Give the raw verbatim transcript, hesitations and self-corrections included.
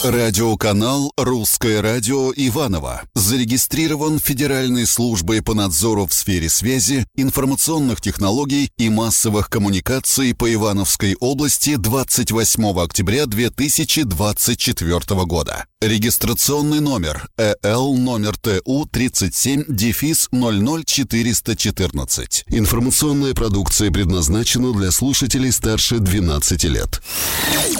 Радиоканал «Русское радио» Иваново зарегистрирован Федеральной службой по надзору в сфере связи, информационных технологий и массовых коммуникаций по Ивановской области двадцать восьмого октября две тысячи двадцать четвёртого года. Регистрационный номер э эл номер тэ у тридцать семь ноль ноль четыреста четырнадцать. Информационная продукция предназначена для слушателей старше двенадцати лет.